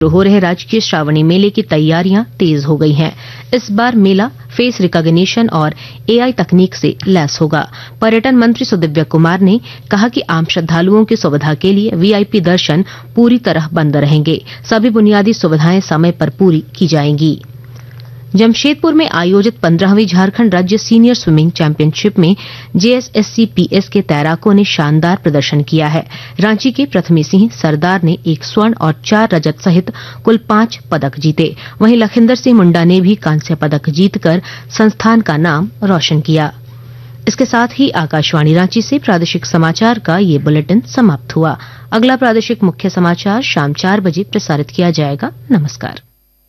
हो रहे राजकीय श्रावणी मेले की तैयारियां तेज हो गई हैं। इस बार मेला फेस रिकॉग्निशन और एआई तकनीक से लैस होगा। पर्यटन मंत्री सुदिव्य कुमार ने कहा कि आम श्रद्धालुओं की सुविधा के लिए वीआईपी दर्शन पूरी तरह बंद रहेंगे। सभी बुनियादी सुविधाएं समय पर पूरी की जाएंगी। जमशेदपुर में आयोजित 15वीं झारखंड राज्य सीनियर स्विमिंग चैंपियनशिप में जेएसएससी-पीएस के तैराकों ने शानदार प्रदर्शन किया है। रांची के प्रथमी सिंह सरदार ने 1 स्वर्ण और 4 रजत सहित कुल 5 पदक जीते। वहीं लखिंदर सिंह मुंडा ने भी कांस्य पदक जीतकर संस्थान का नाम रोशन किया। इसके साथ ही आकाशवाणी रांची से प्रादेशिक समाचार का ये बुलेटिन समाप्त हुआ। अगला प्रादेशिक मुख्य समाचार शाम 4 बजे प्रसारित किया जाएगा। नमस्कार।